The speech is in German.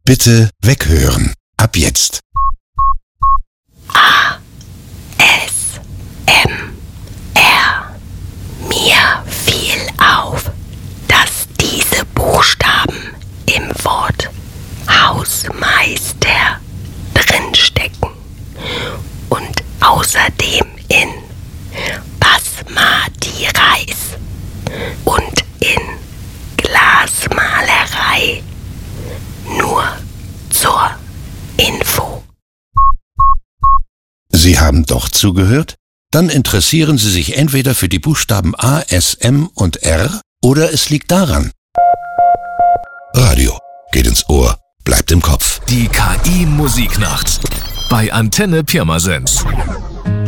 Bitte weghören. Ab jetzt. ASMR. Mir fiel auf, dass diese Buchstaben im Wort Hausmeister drinstecken und außerdem in Basmati Reis und in Glasmalerei. Nur zur Info. Sie haben doch zugehört? Dann interessieren Sie sich entweder für die Buchstaben A, S, M und R oder es liegt daran. Radio geht ins Ohr, bleibt im Kopf. Die KI-Musiknacht bei Antenne Pirmasens.